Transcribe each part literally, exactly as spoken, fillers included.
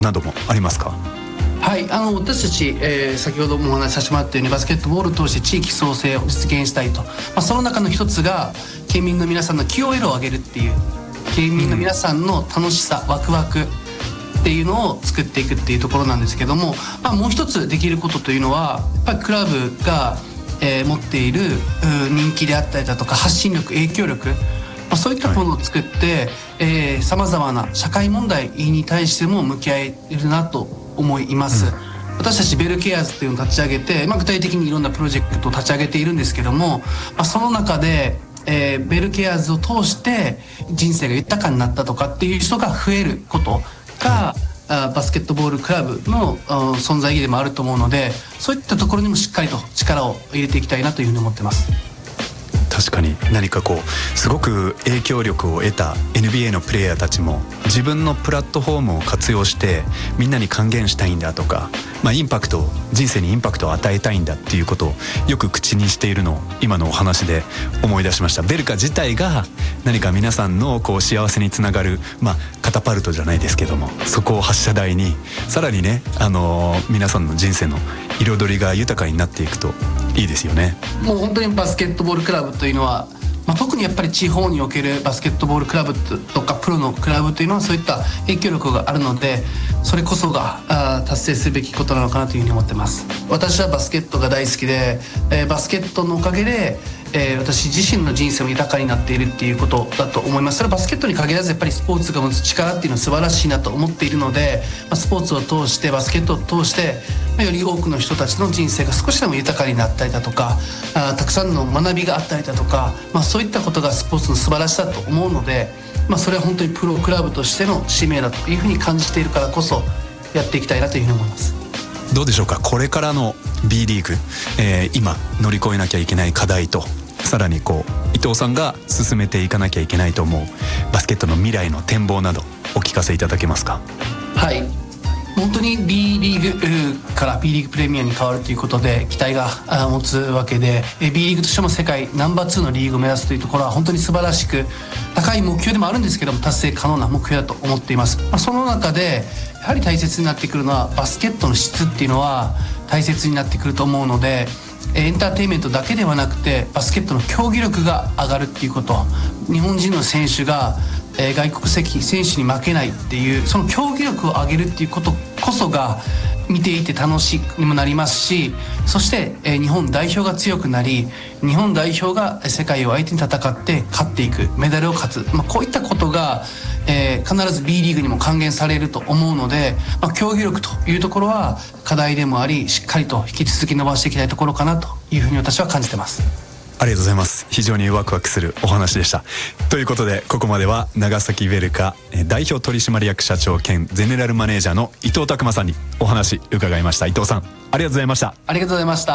などもありますか？ はい、あの私たち、えー、先ほどもお話しさせてもらったようにバスケットボールを通して地域創生を実現したいと、まあ、その中の一つが県民の皆さんの キューオーエル を上げるっていう、県民の皆さんの楽しさ、ワクワクっていうのを作っていくっていうところなんですけども、まあ、もう一つできることというのはやっぱりクラブが、えー、持っている人気であったりだとか発信力、影響力、まあ、そういったものを作ってさまざまな社会問題に対しても向き合えるなと思います、うん、私たちベルケアーズっていうのを立ち上げて、まあ、具体的にいろんなプロジェクトを立ち上げているんですけども、まあ、その中でえー、ベルケアーズを通して人生が豊かになったとかっていう人が増えることが、うん、あバスケットボールクラブの存在意義でもあると思うので、そういったところにもしっかりと力を入れていきたいなというふうに思ってます。 確かに何かこうすごく影響力を得た エヌビーエー のプレイヤーたちも自分のプラットフォームを活用してみんなに還元したいんだとか、まあ、インパクト人生にインパクトを与えたいんだっていうことをよく口にしているのを今のお話で思い出しました。ベルカ自体が何か皆さんのこう幸せにつながる、まあ、カタパルトじゃないですけども、そこを発射台にさらにね、あのー、皆さんの人生の彩りが豊かになっていくといいですよね。 もう本当にバスケットボールクラブというのは、まあ、特にやっぱり地方におけるバスケットボールクラブとかプロのクラブというのはそういった影響力があるので、それこそがあ達成すべきことなのかなというふうに思ってます。私はバスケットが大好きで、えー、バスケットのおかげで、えー、私自身の人生も豊かになっているっていうことだと思います。それはバスケットに限らずやっぱりスポーツが持つ力っていうのは素晴らしいなと思っているので、まあ、スポーツを通してバスケットを通してより多くの人たちの人生が少しでも豊かになったりだとか、あたくさんの学びがあったりだとか、まあ、そういったことがスポーツの素晴らしさだと思うので、まあ、それは本当にプロクラブとしての使命だというふうに感じているからこそやっていきたいなというふうに思います。 どうでしょうか、これからの B リーグ、えー、今乗り越えなきゃいけない課題と、さらにこう伊藤さんが進めていかなきゃいけないと思うバスケットの未来の展望などお聞かせいただけますか？ はい、本当に B リーグから B リーグプレミアに変わるということで期待が持つわけで、 B リーグとしても世界ナンバーツーのリーグを目指すというところは本当に素晴らしく高い目標でもあるんですけども達成可能な目標だと思っています。まあ、その中でやはり大切になってくるのはバスケットの質っていうのは大切になってくると思うので、エンターテインメントだけではなくてバスケットの競技力が上がるっていうこと、日本人の選手がえー、外国籍選手に負けないっていうその競技力を上げるっていうことこそが見ていて楽しくにもなりますし、そして、えー、日本代表が強くなり日本代表が世界を相手に戦って勝っていく、メダルを勝つ、まあ、こういったことが、えー、必ず B リーグにも還元されると思うので、まあ、競技力というところは課題でもありしっかりと引き続き伸ばしていきたいところかなというふうに私は感じてます。 ありがとうございます。非常にワクワクするお話でした。ということでここまでは長崎ベルカ代表取締役社長兼ゼネラルマネージャーの伊藤拓磨さんにお話伺いました。伊藤さんありがとうございました。 ありがとうございました。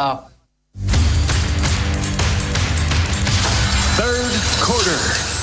Third quarter